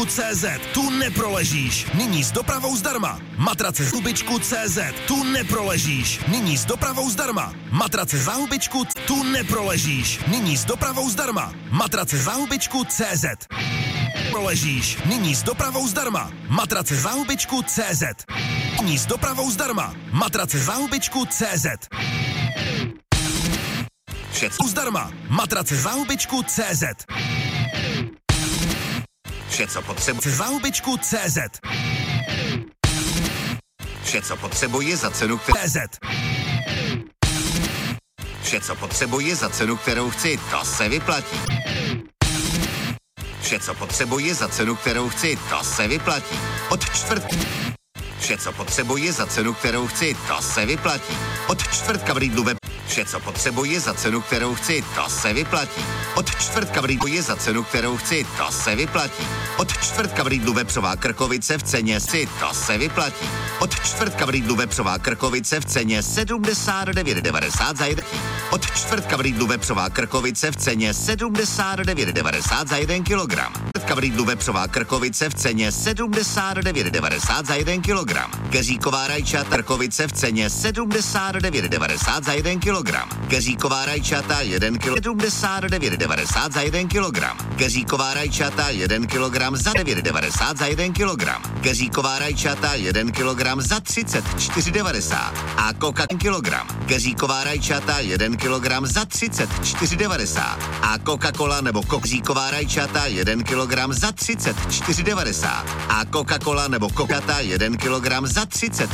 Záhubičku.cz, tu neproležíš. Nyní s dopravou zdarma. Matrace Záhubičku.cz, tu neproležíš. Nyní s dopravou zdarma. Matrace Záhubičku, tu neproležíš. Nyní s dopravou zdarma. Matrace Záhubičku.cz. Proležíš. Nyní s dopravou zdarma. Matrace Záhubičku.cz. Nyní s dopravou zdarma. Matrace Záhubičku.cz. Všecko zdarma. Matrace Záhubičku.cz. Vše, co potřebuje Záhubičku.cz. Vše, co potřebuje za cenu, Vše, co potřebuje za cenu, kterou chci, to se vyplatí. Vše, co potřebuje za cenu, kterou chci, to se vyplatí. Od čtvrtku. Vše, co potřebuje za cenu, kterou chci, to se vyplatí. Od čtvrtka v Lidlu web. Vše, co potřebuje za cenu, kterou chci, to se vyplatí. Od čtvrtka v Lidlu je za cenu, kterou chci, to se vyplatí. Od čtvrtka v Lidlu vepřová krkovice v ceně si, to se vyplatí. Od čtvrtka v Lidlu vepřová krkovice v ceně 79,90 za 1. Od čtvrtka v Lidlu vepřová krkovice v ceně 79,90 za 1 kilogram. Čtvrtka v Lidlu vepřová krkovice v ceně 79,90 za 1 kilogram. Keříková rajčata krkovice v ceně 79,90 za 1 kilogram. Keříková rajčata 1 kg 79,90 za 1 kilogram. Keříková rajčata 1 kilogram za 9,90 za 1 kilogram. Keříková rajčata 1 kilogram za 34,90 a Coca kilogram. Keříková rajčata 1 kilogram za 34,90 a Coca-Cola nebo keříková rajčata 1 kilogram za 34,90 a Coca-Cola nebo Coca-Cola 1 kilogram za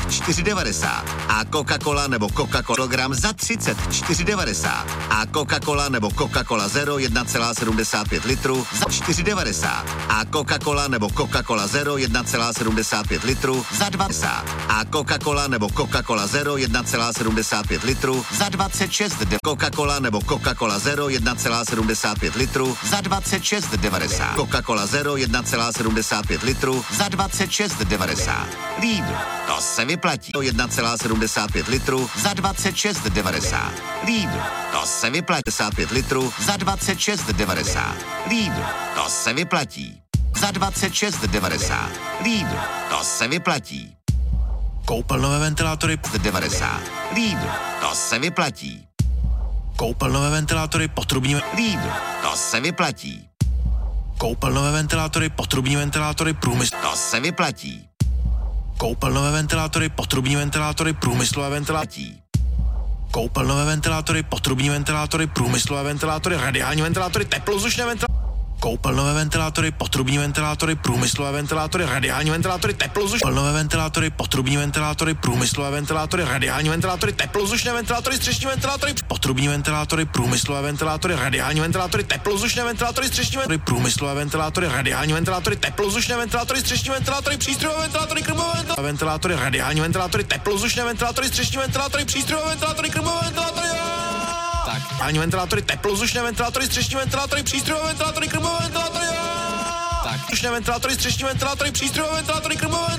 34,90 a Coca-Cola nebo Coca-Cola za 34,90 a Coca-Cola nebo Coca-Cola Zero 1,75 litru za 4,90 a Coca-Cola nebo Coca-Cola Zero 1,75 litru za 20 a Coca-Cola nebo Coca-Cola Zero 1,75 litru za 26. Coca-Cola nebo Coca-Cola Zero 1,75 litru za 26,90. Coca-Cola Zero 1,75 litru za 26,90. Lidl, to se vyplatí. 1,75 litru za 26,90. Lidl, to se vyplatí. 55 litrů za 26,90. Lidl, to se vyplatí. Za 26,90. Lidl, to se vyplatí. Koupel nové ventilátory 90. Lidl, to se vyplatí. Koupel nové ventilátory potrubní Lidl, to se vyplatí. Koupel nové ventilátory potrubní ventilátory průmysl. To se vyplatí. Koupel nové ventilátory potrubní ventilátory průmyslové ventilátory. Koupel nové ventilátory potrubní ventilátory průmyslové ventilátory radiální ventilátory teplozdušné ventilátory. Koupel nové ventilátory potrubní ventilátory průmyslové ventilátory radiální ventilátory teplozdušné. Nové ventilátory potrubní ventilátory průmyslové ventilátory radiální ventilátory teplozdušné ventilátory střešní ventilátory potrubní ventilátory průmyslové ventilátory radiální ventilátory teplozdušné ventilátory střešní ventilátory průmyslové ventilátory radiální ventilátory teplozdušné ventilátory střešní ventilátory přístrojové ventilátory krmové ventilátory radiální ventilátory teplozdušné ventilátory střešní ventilátory přístrojové ventilátory krmové ventilátory. Tak, ani ventilátory, teplozdušné ventilátory, střešní ventilátory, přístrojové ventilátory, krmové ventilátory. Tak, vzdušné ventilátory, střešní ventilátory, přístrojové ventilátory, krmové